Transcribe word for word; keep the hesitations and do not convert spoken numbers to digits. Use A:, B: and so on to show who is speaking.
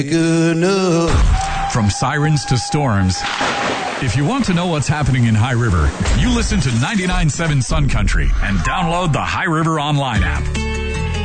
A: Good enough.
B: From sirens to storms, if you want to know what's happening in High River, you listen to ninety-nine point seven Sun Country and download the High River Online app.